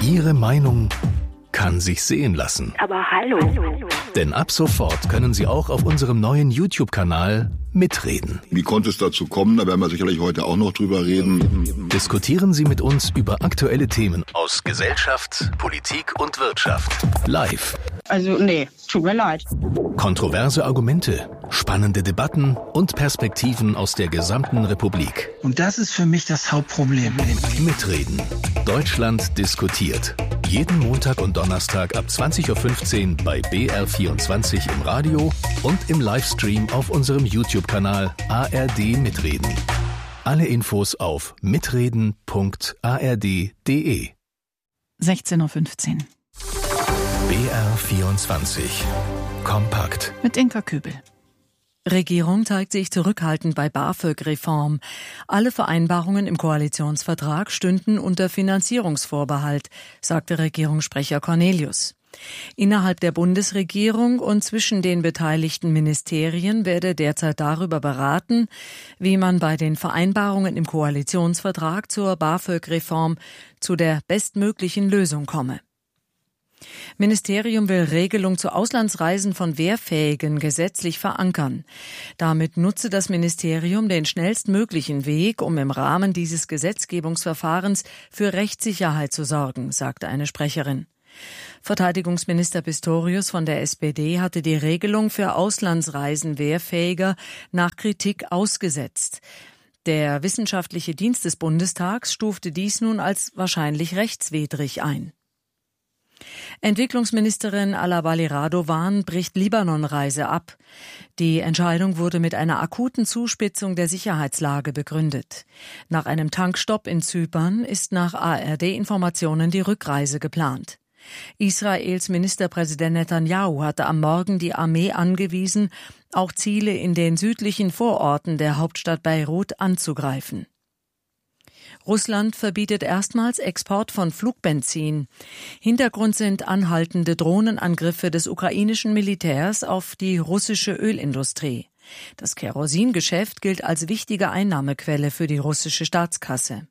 Ihre Meinung kann sich sehen lassen. Aber hallo. Denn ab sofort können Sie auch auf unserem neuen YouTube-Kanal mitreden. Wie konnte es dazu kommen? Da werden wir sicherlich heute auch noch drüber reden. Diskutieren Sie mit uns über aktuelle Themen aus Gesellschaft, Politik und Wirtschaft. Live. Also nee, tut mir leid. Kontroverse Argumente, spannende Debatten und Perspektiven aus der gesamten Republik. Und das ist für mich das Hauptproblem. Mitreden. Deutschland diskutiert. Jeden Montag und Donnerstag ab 20.15 Uhr bei BR24 im Radio und im Livestream auf unserem YouTube-Kanal ARD Mitreden. Alle Infos auf mitreden.ard.de. 16.15 Uhr. BR24. Kompakt. Mit Inka Kübel. Regierung zeigt sich zurückhaltend bei BAföG-Reform. Alle Vereinbarungen im Koalitionsvertrag stünden unter Finanzierungsvorbehalt, sagte Regierungssprecher Cornelius. Innerhalb der Bundesregierung und zwischen den beteiligten Ministerien werde derzeit darüber beraten, wie man bei den Vereinbarungen im Koalitionsvertrag zur BAföG-Reform zu der bestmöglichen Lösung komme. Ministerium will Regelung zu Auslandsreisen von Wehrfähigen gesetzlich verankern. Damit nutze das Ministerium den schnellstmöglichen Weg, um im Rahmen dieses Gesetzgebungsverfahrens für Rechtssicherheit zu sorgen, sagte eine Sprecherin. Verteidigungsminister Pistorius von der SPD hatte die Regelung für Auslandsreisen Wehrfähiger nach Kritik ausgesetzt. Der Wissenschaftliche Dienst des Bundestags stufte dies nun als wahrscheinlich rechtswidrig ein. Entwicklungsministerin Alawali Radovan bricht Libanon-Reise ab. Die Entscheidung wurde mit einer akuten Zuspitzung der Sicherheitslage begründet. Nach einem Tankstopp in Zypern ist nach ARD-Informationen die Rückreise geplant. Israels Ministerpräsident Netanyahu hatte am Morgen die Armee angewiesen, auch Ziele in den südlichen Vororten der Hauptstadt Beirut anzugreifen. Russland verbietet erstmals Export von Flugbenzin. Hintergrund sind anhaltende Drohnenangriffe des ukrainischen Militärs auf die russische Ölindustrie. Das Kerosingeschäft gilt als wichtige Einnahmequelle für die russische Staatskasse.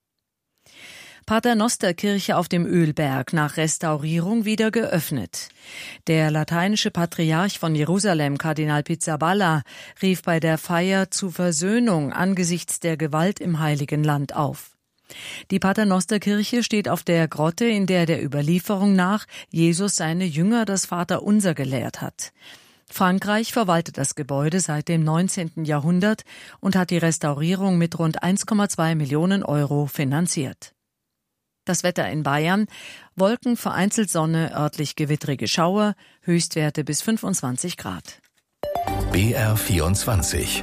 Paternosterkirche auf dem Ölberg nach Restaurierung wieder geöffnet. Der lateinische Patriarch von Jerusalem, Kardinal Pizzaballa, rief bei der Feier zu Versöhnung angesichts der Gewalt im Heiligen Land auf. Die Paternosterkirche steht auf der Grotte, in der Überlieferung nach Jesus seine Jünger das Vaterunser gelehrt hat. Frankreich verwaltet das Gebäude seit dem 19. Jahrhundert und hat die Restaurierung mit rund 1,2 Millionen Euro finanziert. Das Wetter in Bayern: Wolken, vereinzelt Sonne, örtlich gewittrige Schauer, Höchstwerte bis 25 Grad. BR24.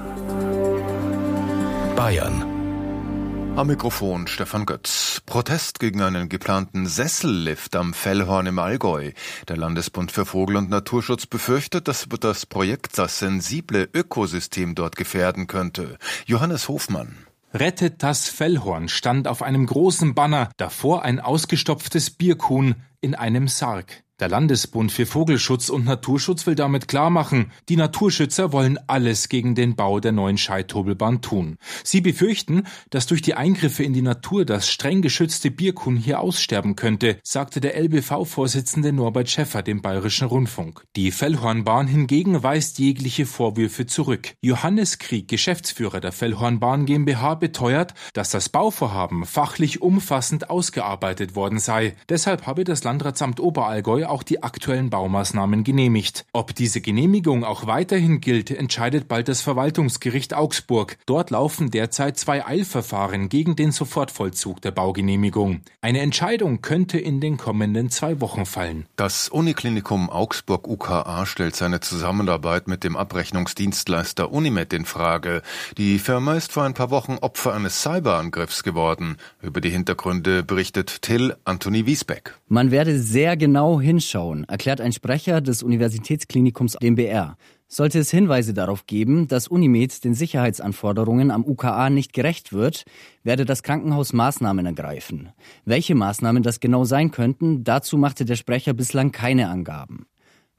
Bayern. Am Mikrofon Stefan Götz. Protest gegen einen geplanten Sessellift am Fellhorn im Allgäu. Der Landesbund für Vogel- und Naturschutz befürchtet, dass das Projekt das sensible Ökosystem dort gefährden könnte. Johannes Hofmann. Rettet das Fellhorn stand auf einem großen Banner, davor ein ausgestopftes Birkhuhn in einem Sarg. Der Landesbund für Vogelschutz und Naturschutz will damit klarmachen, die Naturschützer wollen alles gegen den Bau der neuen Scheithobelbahn tun. Sie befürchten, dass durch die Eingriffe in die Natur das streng geschützte Birkhuhn hier aussterben könnte, sagte der LBV-Vorsitzende Norbert Schäffer dem Bayerischen Rundfunk. Die Fellhornbahn hingegen weist jegliche Vorwürfe zurück. Johannes Krieg, Geschäftsführer der Fellhornbahn GmbH, beteuert, dass das Bauvorhaben fachlich umfassend ausgearbeitet worden sei. Deshalb habe das Landratsamt Oberallgäu auch die aktuellen Baumaßnahmen genehmigt. Ob diese Genehmigung auch weiterhin gilt, entscheidet bald das Verwaltungsgericht Augsburg. Dort laufen derzeit 2 Eilverfahren gegen den Sofortvollzug der Baugenehmigung. Eine Entscheidung könnte in den kommenden 2 Wochen fallen. Das Uniklinikum Augsburg UKA stellt seine Zusammenarbeit mit dem Abrechnungsdienstleister Unimed in Frage. Die Firma ist vor ein paar Wochen Opfer eines Cyberangriffs geworden. Über die Hintergründe berichtet Till Anthony Wiesbeck. Man werde sehr genau hinschauen, erklärt ein Sprecher des Universitätsklinikums dem BR. Sollte es Hinweise darauf geben, dass Unimed den Sicherheitsanforderungen am UKA nicht gerecht wird, werde das Krankenhaus Maßnahmen ergreifen. Welche Maßnahmen das genau sein könnten, dazu machte der Sprecher bislang keine Angaben.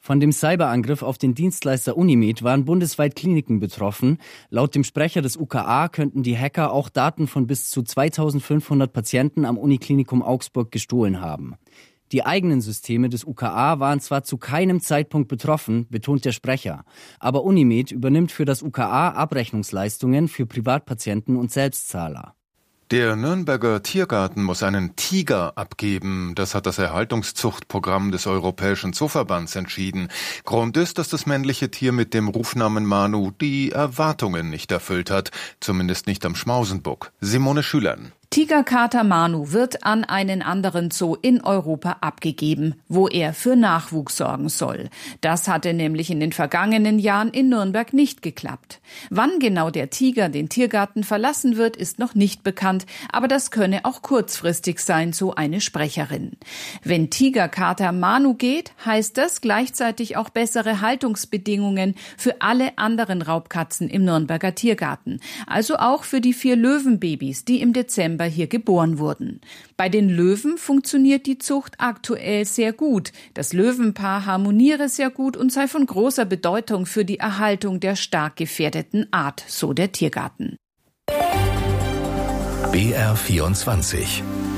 Von dem Cyberangriff auf den Dienstleister Unimed waren bundesweit Kliniken betroffen. Laut dem Sprecher des UKA könnten die Hacker auch Daten von bis zu 2500 Patienten am Uniklinikum Augsburg gestohlen haben. Die eigenen Systeme des UKA waren zwar zu keinem Zeitpunkt betroffen, betont der Sprecher, aber Unimed übernimmt für das UKA Abrechnungsleistungen für Privatpatienten und Selbstzahler. Der Nürnberger Tiergarten muss einen Tiger abgeben. Das hat das Erhaltungszuchtprogramm des Europäischen Zooverbands entschieden. Grund ist, dass das männliche Tier mit dem Rufnamen Manu die Erwartungen nicht erfüllt hat. Zumindest nicht am Schmausenbuck. Simone Schülern. Tigerkater Manu wird an einen anderen Zoo in Europa abgegeben, wo er für Nachwuchs sorgen soll. Das hatte nämlich in den vergangenen Jahren in Nürnberg nicht geklappt. Wann genau der Tiger den Tiergarten verlassen wird, ist noch nicht bekannt, aber das könne auch kurzfristig sein, so eine Sprecherin. Wenn Tigerkater Manu geht, heißt das gleichzeitig auch bessere Haltungsbedingungen für alle anderen Raubkatzen im Nürnberger Tiergarten, also auch für die 4 Löwenbabys, die im Dezember hier geboren wurden. Bei den Löwen funktioniert die Zucht aktuell sehr gut. Das Löwenpaar harmoniere sehr gut und sei von großer Bedeutung für die Erhaltung der stark gefährdeten Art, so der Tiergarten. BR24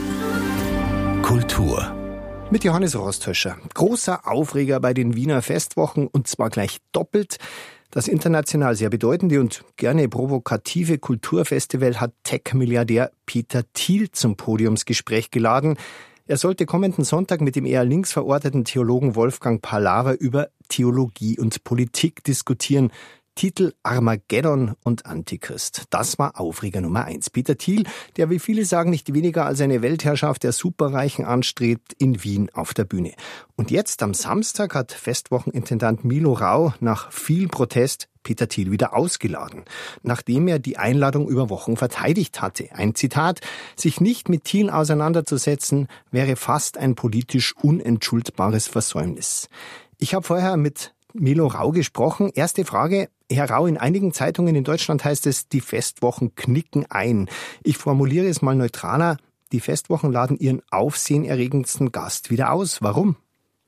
Kultur. Mit Johannes Rosthöscher. Großer Aufreger bei den Wiener Festwochen und zwar gleich doppelt. Das international sehr bedeutende und gerne provokative Kulturfestival hat Tech-Milliardär Peter Thiel zum Podiumsgespräch geladen. Er sollte kommenden Sonntag mit dem eher links verorteten Theologen Wolfgang Palaver über Theologie und Politik diskutieren. Titel Armageddon und Antichrist. Das war Aufreger Nummer 1. Peter Thiel, der wie viele sagen nicht weniger als eine Weltherrschaft der Superreichen anstrebt, in Wien auf der Bühne. Und jetzt am Samstag hat Festwochenintendant Milo Rau nach viel Protest Peter Thiel wieder ausgeladen, nachdem er die Einladung über Wochen verteidigt hatte. Ein Zitat: Sich nicht mit Thiel auseinanderzusetzen, wäre fast ein politisch unentschuldbares Versäumnis. Ich habe vorher mit Milo Rau gesprochen. Erste Frage, Herr Rau, in einigen Zeitungen in Deutschland heißt es, die Festwochen knicken ein. Ich formuliere es mal neutraler, die Festwochen laden ihren aufsehenerregendsten Gast wieder aus. Warum?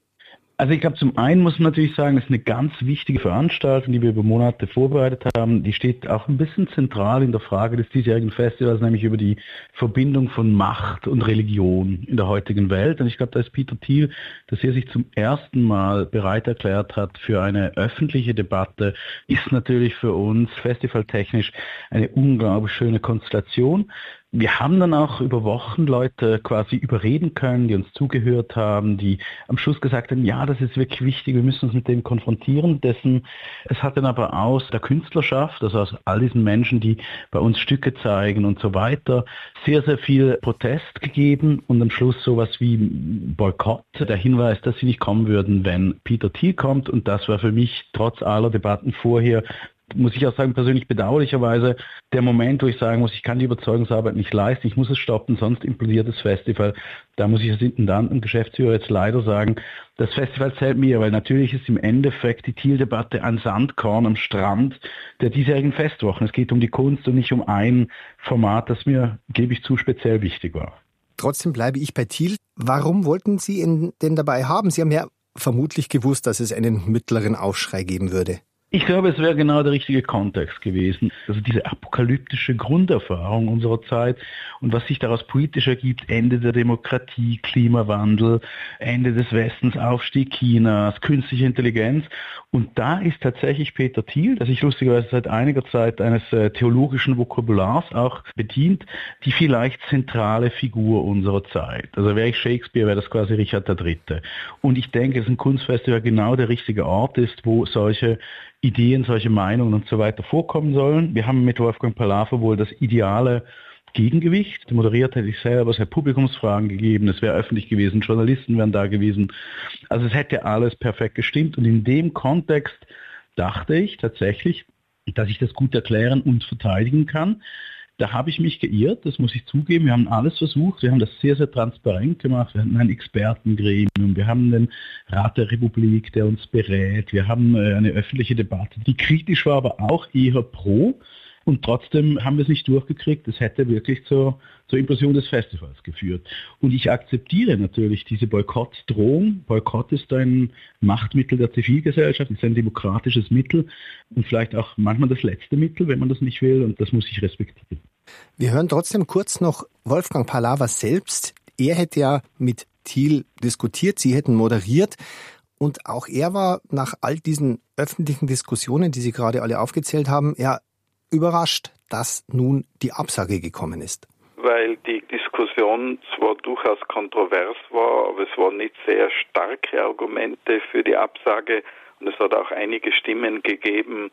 Also ich glaube, zum einen muss man natürlich sagen, es ist eine ganz wichtige Veranstaltung, die wir über Monate vorbereitet haben. Die steht auch ein bisschen zentral in der Frage des diesjährigen Festivals, nämlich über die Verbindung von Macht und Religion in der heutigen Welt. Und ich glaube, da ist Peter Thiel, dass er sich zum ersten Mal bereit erklärt hat für eine öffentliche Debatte, ist natürlich für uns festivaltechnisch eine unglaublich schöne Konstellation. Wir haben dann auch über Wochen Leute quasi überreden können, die uns zugehört haben, die am Schluss gesagt haben, ja, das ist wirklich wichtig, wir müssen uns mit dem konfrontieren. Es hat dann aber aus der Künstlerschaft, also aus all diesen Menschen, die bei uns Stücke zeigen und so weiter, sehr, sehr viel Protest gegeben und am Schluss sowas wie Boykott. Der Hinweis, dass sie nicht kommen würden, wenn Peter Thiel kommt, und das war für mich trotz aller Debatten vorher, muss ich auch sagen, persönlich bedauerlicherweise der Moment, wo ich sagen muss, ich kann die Überzeugungsarbeit nicht leisten, ich muss es stoppen, sonst implodiert das Festival. Da muss ich als Intendant und Geschäftsführer jetzt leider sagen, das Festival zählt mir, weil natürlich ist im Endeffekt die Thiel-Debatte ein Sandkorn am Strand der diesjährigen Festwochen. Es geht um die Kunst und nicht um ein Format, das mir, gebe ich zu, speziell wichtig war. Trotzdem bleibe ich bei Thiel. Warum wollten Sie ihn denn dabei haben? Sie haben ja vermutlich gewusst, dass es einen mittleren Aufschrei geben würde. Ich glaube, es wäre genau der richtige Kontext gewesen. Also diese apokalyptische Grunderfahrung unserer Zeit und was sich daraus politisch ergibt, Ende der Demokratie, Klimawandel, Ende des Westens, Aufstieg Chinas, künstliche Intelligenz. Und da ist tatsächlich Peter Thiel, der sich lustigerweise seit einiger Zeit eines theologischen Vokabulars auch bedient, die vielleicht zentrale Figur unserer Zeit. Also wäre ich Shakespeare, wäre das quasi Richard III. Und ich denke, dass ein Kunstfestival genau der richtige Ort ist, wo solche Ideen, solche Meinungen und so weiter vorkommen sollen. Wir haben mit Wolfgang Palaver wohl das ideale Gegengewicht. Moderiert hätte ich selber, es hätte Publikumsfragen gegeben, es wäre öffentlich gewesen, Journalisten wären da gewesen. Also es hätte alles perfekt gestimmt. Und in dem Kontext dachte ich tatsächlich, dass ich das gut erklären und verteidigen kann. Da habe ich mich geirrt, das muss ich zugeben. Wir haben alles versucht, wir haben das sehr, sehr transparent gemacht. Wir hatten ein Expertengremium, wir haben den Rat der Republik, der uns berät. Wir haben eine öffentliche Debatte, die kritisch war, aber auch eher pro. Und trotzdem haben wir es nicht durchgekriegt. Es hätte wirklich zur Implosion des Festivals geführt. Und ich akzeptiere natürlich diese Boykottdrohung. Boykott ist ein Machtmittel der Zivilgesellschaft, ist ein demokratisches Mittel und vielleicht auch manchmal das letzte Mittel, wenn man das nicht will. Und das muss ich respektieren. Wir hören trotzdem kurz noch Wolfgang Palawa selbst. Er hätte ja mit Thiel diskutiert, Sie hätten moderiert. Und auch er war nach all diesen öffentlichen Diskussionen, die Sie gerade alle aufgezählt haben, ja überrascht, dass nun die Absage gekommen ist. Weil die Diskussion zwar durchaus kontrovers war, aber es waren nicht sehr starke Argumente für die Absage. Und es hat auch einige Stimmen gegeben,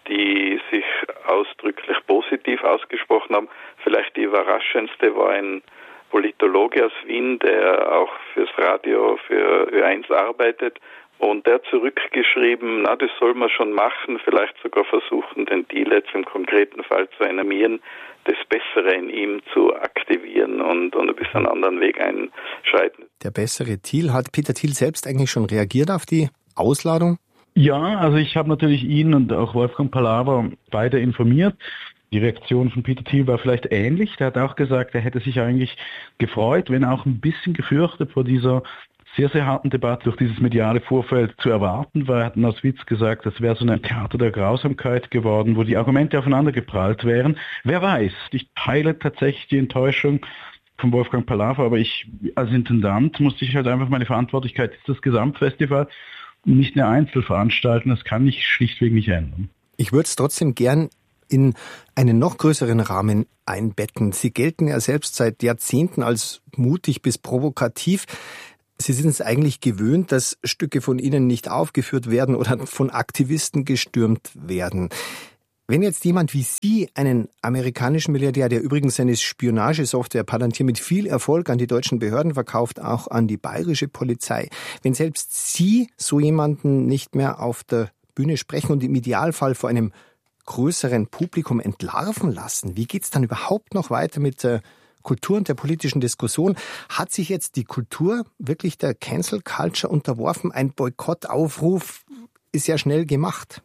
die sich ausdrücklich positiv ausgesprochen haben. Vielleicht die überraschendste war ein Politologe aus Wien, der auch fürs Radio, für Ö1 arbeitet. Und der hat zurückgeschrieben, das soll man schon machen, vielleicht sogar versuchen, den Thiel jetzt im konkreten Fall zu animieren, das Bessere in ihm zu aktivieren und ein bisschen einen anderen Weg einschreiten. Der bessere Thiel, hat Peter Thiel selbst eigentlich schon reagiert auf die Ausladung? Ja, also ich habe natürlich ihn und auch Wolfgang Palawa beide informiert. Die Reaktion von Peter Thiel war vielleicht ähnlich. Der hat auch gesagt, er hätte sich eigentlich gefreut, wenn auch ein bisschen gefürchtet vor dieser sehr, sehr harten Debatte durch dieses mediale Vorfeld zu erwarten war. Er hat aus Witz gesagt, das wäre so ein Theater der Grausamkeit geworden, wo die Argumente aufeinander geprallt wären. Wer weiß, ich teile tatsächlich die Enttäuschung von Wolfgang Palawa, aber ich als Intendant musste ich halt einfach meine Verantwortlichkeit, ist das Gesamtfestival, nicht eine Einzelveranstaltung, das kann ich schlichtweg nicht ändern. Ich würde es trotzdem gern in einen noch größeren Rahmen einbetten. Sie gelten ja selbst seit Jahrzehnten als mutig bis provokativ. Sie sind es eigentlich gewöhnt, dass Stücke von Ihnen nicht aufgeführt werden oder von Aktivisten gestürmt werden. Wenn jetzt jemand wie Sie einen amerikanischen Milliardär, der übrigens seine Spionagesoftware Palantir mit viel Erfolg an die deutschen Behörden verkauft, auch an die bayerische Polizei, wenn selbst Sie so jemanden nicht mehr auf der Bühne sprechen und im Idealfall vor einem größeren Publikum entlarven lassen, wie geht's dann überhaupt noch weiter mit der Kultur und der politischen Diskussion? Hat sich jetzt die Kultur wirklich der Cancel Culture unterworfen? Ein Boykottaufruf ist ja schnell gemacht.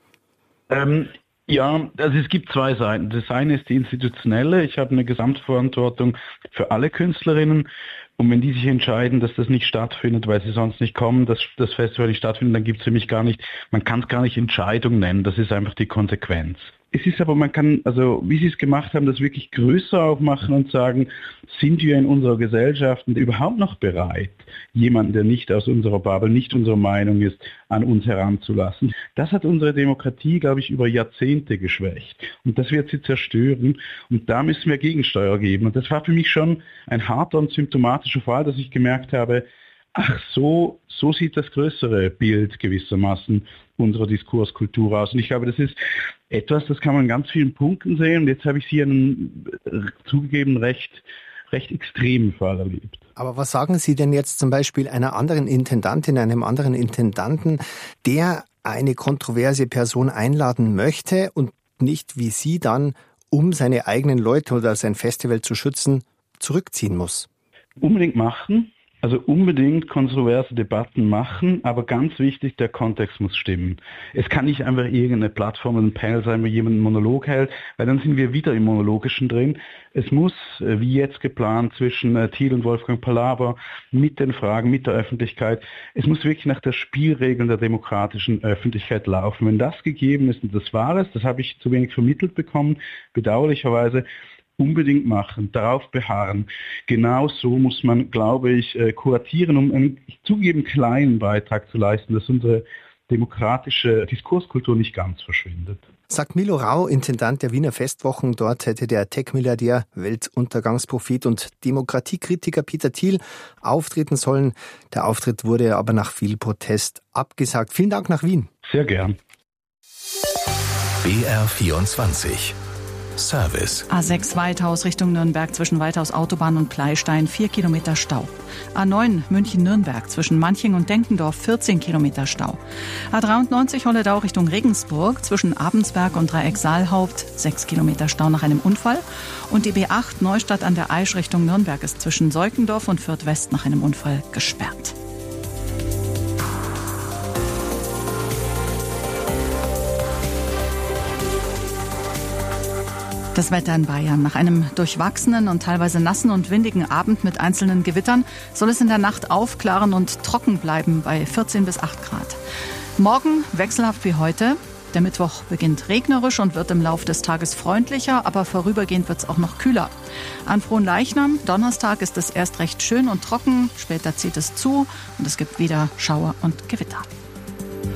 Ja, also es gibt zwei Seiten. Das eine ist die institutionelle. Ich habe eine Gesamtverantwortung für alle Künstlerinnen. Und wenn die sich entscheiden, dass das nicht stattfindet, weil sie sonst nicht kommen, dass das Festival nicht stattfindet, dann gibt es für mich gar nicht, man kann es gar nicht Entscheidung nennen. Das ist einfach die Konsequenz. Es ist aber, man kann, also wie Sie es gemacht haben, das wirklich größer aufmachen und sagen, sind wir in unserer Gesellschaft überhaupt noch bereit, jemanden, der nicht aus unserer Bubble, nicht unserer Meinung ist, an uns heranzulassen? Das hat unsere Demokratie, glaube ich, über Jahrzehnte geschwächt. Und das wird sie zerstören. Und da müssen wir Gegensteuer geben. Und das war für mich schon ein harter und symptomatischer Fall, dass ich gemerkt habe, ach, so sieht das größere Bild gewissermaßen unserer Diskurskultur aus. Und ich glaube, das ist etwas, das kann man in ganz vielen Punkten sehen. Und jetzt habe ich hier einen zugegeben recht extremen Fall erlebt. Aber was sagen Sie denn jetzt zum Beispiel einer anderen Intendantin, einem anderen Intendanten, der eine kontroverse Person einladen möchte und nicht wie Sie dann, um seine eigenen Leute oder sein Festival zu schützen, zurückziehen muss? Unbedingt machen. Also unbedingt kontroverse Debatten machen, aber ganz wichtig, der Kontext muss stimmen. Es kann nicht einfach irgendeine Plattform, ein Panel sein, wo jemand einen Monolog hält, weil dann sind wir wieder im Monologischen drin. Es muss, wie jetzt geplant, zwischen Thiel und Wolfgang Palawa mit den Fragen, mit der Öffentlichkeit, es muss wirklich nach der Spielregeln der demokratischen Öffentlichkeit laufen. Wenn das gegeben ist, und das war es, das habe ich zu wenig vermittelt bekommen, bedauerlicherweise, unbedingt machen, darauf beharren. Genau so muss man, glaube ich, kuratieren, um einen zugegeben kleinen Beitrag zu leisten, dass unsere demokratische Diskurskultur nicht ganz verschwindet. Sagt Milo Rau, Intendant der Wiener Festwochen. Dort hätte der Tech-Milliardär, Weltuntergangsprophet und Demokratiekritiker Peter Thiel auftreten sollen. Der Auftritt wurde aber nach viel Protest abgesagt. Vielen Dank nach Wien. Sehr gern. BR24 Service. A6 Weithaus Richtung Nürnberg zwischen Weithaus Autobahn und Pleistein 4 Kilometer Stau. A9 München-Nürnberg zwischen Manching und Denkendorf 14 Kilometer Stau. A93 Holledau Richtung Regensburg zwischen Abensberg und Dreieck Saalhaupt 6 Kilometer Stau nach einem Unfall. Und die B8 Neustadt an der Aisch Richtung Nürnberg ist zwischen Seukendorf und Fürth West nach einem Unfall gesperrt. Das Wetter in Bayern. Nach einem durchwachsenen und teilweise nassen und windigen Abend mit einzelnen Gewittern soll es in der Nacht aufklaren und trocken bleiben bei 14 bis 8 Grad. Morgen wechselhaft wie heute. Der Mittwoch beginnt regnerisch und wird im Laufe des Tages freundlicher, aber vorübergehend wird es auch noch kühler. An Fronleichnam, Donnerstag, ist es erst recht schön und trocken, später zieht es zu und es gibt wieder Schauer und Gewitter.